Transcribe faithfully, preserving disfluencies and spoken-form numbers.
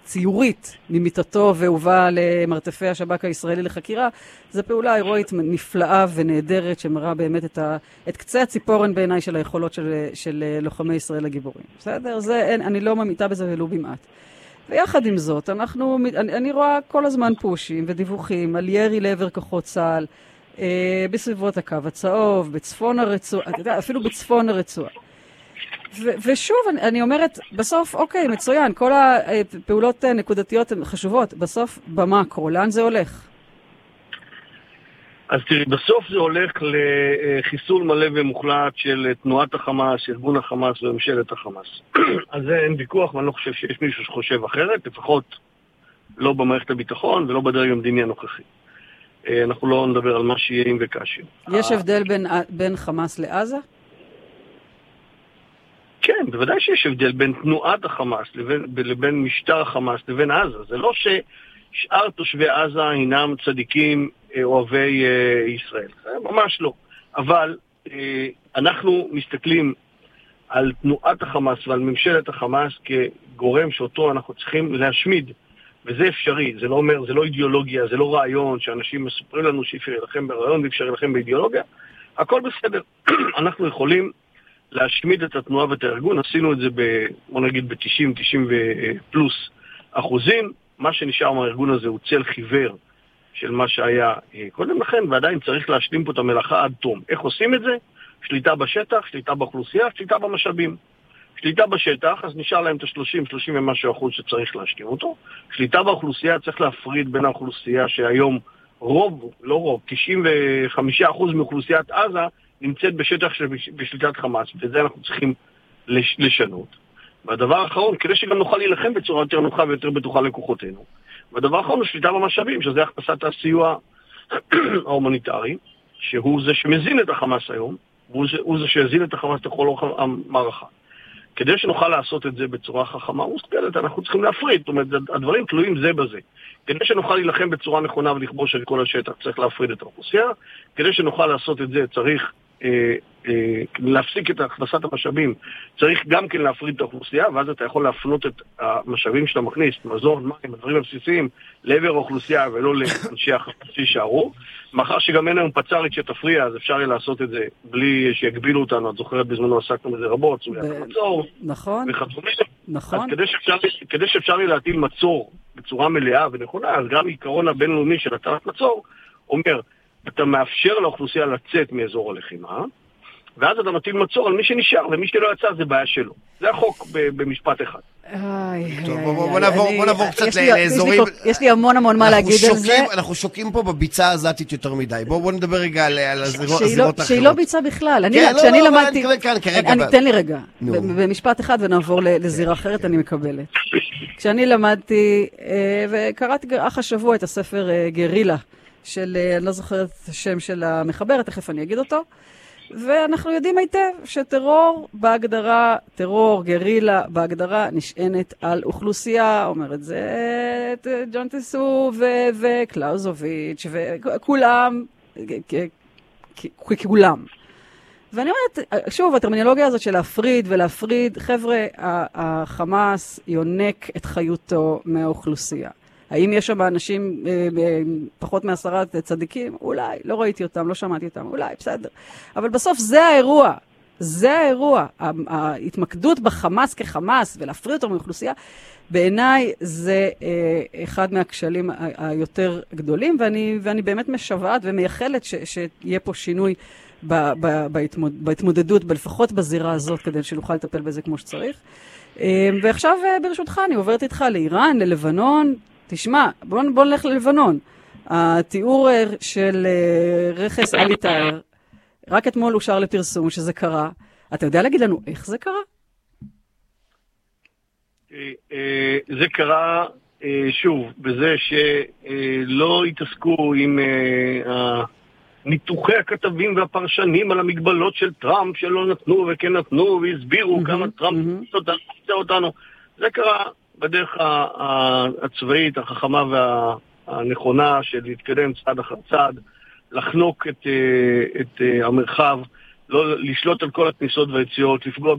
ציורית ממיטתו והובא למרתפי השב"כ הישראלי לחקירה, זו פעולה הירואית נפלאה ונהדרת שמראה באמת את, ה, את קצה הציפורן בעיניי של היכולות של, של לוחמי ישראל הגיבורים. בסדר? זה, אין, אני לא ממיתה בזה ולא במעט. ויחד עם זאת, אנחנו, אני, אני רואה כל הזמן פושים ודיווחים על ירי לעבר כוחות צה"ל, אה, בסביבות הקו הצהוב, בצפון הרצועה, אפילו בצפון הרצועה. ו- ושוב, אני, אני אומרת, בסוף, אוקיי, מצוין, כל הפעולות נקודתיות הן חשובות, בסוף, במאקרו, לאן זה הולך? אז תראי, בסוף זה הולך לחיסול מלא ומוחלט של תנועת החמאס, ארגון החמאס וממשלת החמאס. אז זה אין ויכוח, ואני לא חושב שיש מישהו שחושב אחרת, לפחות לא במערכת הביטחון ולא בדרג המדיני הנוכחי. אנחנו לא נדבר על מה שיהיה אם וכאשר. יש הבדל בין, בין חמאס לעזה? כן, בוודאי שיש הבדל בין תנועת החמאס לבין, לבין משטר החמאס לבין עזה. זה לא ששאר תושבי עזה הינם צדיקים אוהבי אה, ישראל. זה ממש לא. אבל אה, אנחנו מסתכלים על תנועת החמאס ועל ממשלת החמאס כגורם שאותו אנחנו צריכים להשמיד. וזה אפשרי. זה לא אומר, זה לא אידיאולוגיה, זה לא רעיון שאנשים מספרים לנו שאפשר לכם ברעיון ואפשר לכם באידיאולוגיה. הכל בסדר. אנחנו יכולים להשמיד את התנועה ואת הארגון, עשינו את זה ב, בוא נגיד, ב-תשעים, תשעים פלוס אחוזים. מה שנשאר מהארגון הזה הוא צל חיוור של מה שהיה קודם לכן, ועדיין צריך להשלים פה את המלאכה עד תום. איך עושים את זה? שליטה בשטח, שליטה באוכלוסייה, שליטה במשאבים. שליטה בשטח, אז נשאר להם את ה-שלושים, שלושים ומשהו אחוז שצריך להשלים אותו. שליטה באוכלוסייה, צריך להפריד בין האוכלוסייה שהיום רוב, לא רוב, תשעים וחמישה אחוז מאוכלוסיית עזה נמצאת בשטח של בשליטת חמאס, וזה אנחנו צריכים לשנות. והדבר האחרון, כדי שגם נוכל להילחם בצורה יותר נוחה ויותר בטוחה לכוחותינו. והדבר האחרון הוא שליטה במשאבים, שזה הכנסת הסיוע ההומניטרי, שהוא זה שמזין את החמאס היום, והוא זה, הוא זה שיזין את החמאס לכל אורך המערכה. כדי שנוכל לעשות את זה בצורה חכמה ומושכלת, אנחנו צריכים להפריד. זאת אומרת, הדברים תלויים זה בזה. כדי שנוכל להילחם בצורה נכונה ולכבוש את כל השטח, צריך להפריד את האוכלוסייה. כדי שנוכל לעשות את זה, צריך אה, אה, להפסיק את הכנסת המשאבים. צריך גם כן להפריד את האוכלוסייה, ואז אתה יכול להפנות את המשאבים שאתה מכניס, מזון, מים, הדברים הבסיסיים, לעבר האוכלוסייה ולא לאנשי החמאס שישארו. מאחר שגם אין היום פצ"רית שתפריע, אז אפשר יהיה לעשות את זה בלי שיגבילו אותנו. את זוכרת בזמנו עסקנו בזה רבות, סוגיית המצור. נכון. נכון. אז כדי שאפשר, כדי שאפשר יהיה להטיל מצור בצורה מלאה ונכונה, אז גם עיקרון הבינלאומי של הטלת מצור אומר, אתה מאפשר לאוכלוסייה לצאת מאזור הלחימה, ואז אתה מטיל מצור על מי שנשאר, ומי שלא יצא זה בעיה שלו. זה החוק במשפט אחד. טוב, בוא נעבור קצת לאזורים. יש לי המון המון מה להגיד על זה. אנחנו שוקים פה בביצה העזתית יותר מדי. בואו נדבר רגע על הזירות האחרות. שהיא לא ביצה בכלל. כשאני למדתי... תן לי רגע. במשפט אחד ונעבור לזירה אחרת, אני מקבלת. כשאני למדתי, וקראתי אך השבוע את הספר גרילה, של, אני לא זוכרת את השם של המחבר, תכף אני אגיד אותו, ואנחנו יודעים היטב שטרור בהגדרה, טרור, גרילה, בהגדרה נשענת על אוכלוסייה, אומר את זה ג'ון טסו וקלאוזוביץ' וכולם, כולם. ואני אומרת, שוב, הטרמינולוגיה הזאת של להפריד ולהפריד, חבר'ה, החמאס יונק את חיותו מהאוכלוסייה. האם יש שם אנשים אה, אה, פחות מעשרה צדיקים? אולי, לא ראיתי אותם, לא שמעתי אותם, אולי, בסדר. אבל בסוף זה האירוע, זה האירוע. ההתמקדות בחמאס כחמאס ולהפריד אותו מאוכלוסייה, בעיניי זה אה, אחד מהכשלים היותר גדולים, ואני, ואני באמת משוועת ומייחלת ש, שיהיה פה שינוי ב, ב, בהתמוד, בהתמודדות, לפחות בזירה הזאת, כדי שנוכל לטפל בזה כמו שצריך. אה, ועכשיו, אה, ברשותך, אני עוברת איתך לאיראן, ללבנון. תשמע, בוא, בוא נלך ללבנון. התיאור של רכס אלי טאהר, רק אתמול אושר לפרסום שזה קרה. אתה יודע להגיד לנו איך זה קרה? זה קרה, שוב, בזה שלא התעסקו עם ניתוחי הכתבים והפרשנים על המגבלות של טראמפ שלא נתנו וכן נתנו והסבירו כמה טראמפ רוצה אותנו. זה קרה בדרך הצבאית, החכמה והנכונה של להתקדם צעד אחר צעד, לחנוק את, את המרחב, לא לשלוט על כל הכניסות והיציאות, לפגוע